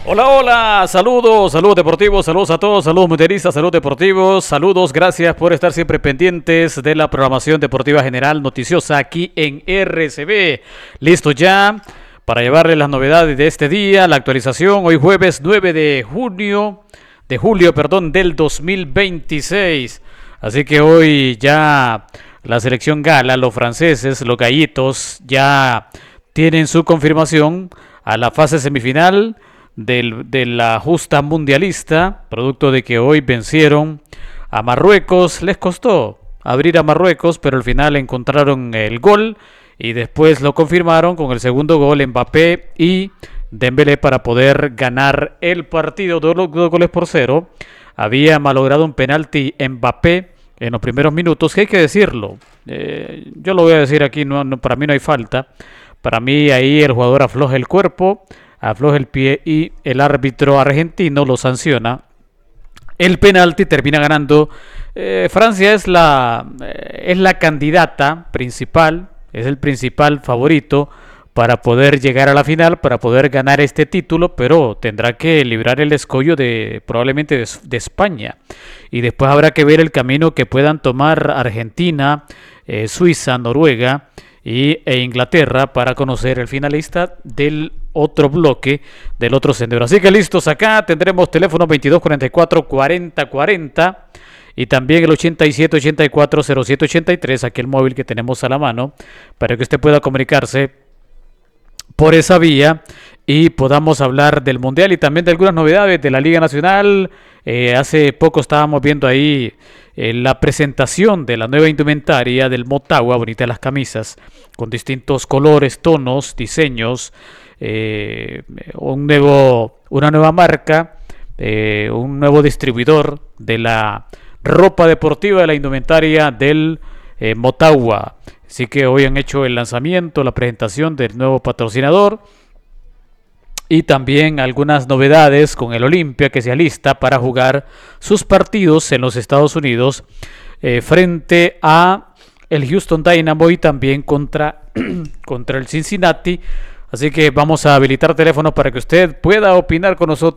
Hola, hola, saludos, saludos deportivos, saludos a todos, saludos mundialistas, saludos deportivos, saludos, gracias por estar siempre pendientes de la programación deportiva general noticiosa aquí en RCB. Listo ya para llevarles las novedades de este día, la actualización, hoy jueves 9 de julio, del 2026. Así que hoy ya la selección gala, los franceses, los gallitos, ya tienen su confirmación a la fase semifinal de la justa mundialista, producto de que hoy vencieron a Marruecos. Les costó abrir a Marruecos, pero al final encontraron el gol y después lo confirmaron con el segundo gol Mbappé y Dembélé para poder ganar el partido. 2-0. Había malogrado un penalti Mbappé en los primeros minutos, que hay que decirlo. Yo lo voy a decir aquí, para mí no hay falta. Para mí ahí el jugador afloja el cuerpo, afloja el pie y el árbitro argentino lo sanciona. El penalti termina ganando. Francia es la candidata principal, es el principal favorito para poder llegar a la final, para poder ganar este título, pero tendrá que librar el escollo probablemente de España. Y después habrá que ver el camino que puedan tomar Argentina, Suiza, Noruega e Inglaterra para conocer el finalista del otro bloque, del otro sendero. Así que listos, acá tendremos teléfono 2244-4040 y también el 8784-0783, aquí el móvil que tenemos a la mano, para que usted pueda comunicarse por esa vía y podamos hablar del Mundial y también de algunas novedades de la Liga Nacional. Hace poco estábamos viendo ahí la presentación de la nueva indumentaria del Motagua, bonitas las camisas, con distintos colores, tonos, diseños, una nueva marca, un nuevo distribuidor de la ropa deportiva, de la indumentaria del Motagua. Así que hoy han hecho el lanzamiento, la presentación del nuevo patrocinador y también algunas novedades con el Olimpia, que se alista para jugar sus partidos en los Estados Unidos frente a el Houston Dynamo y también contra el Cincinnati. Así que vamos a habilitar teléfonos para que usted pueda opinar con nosotros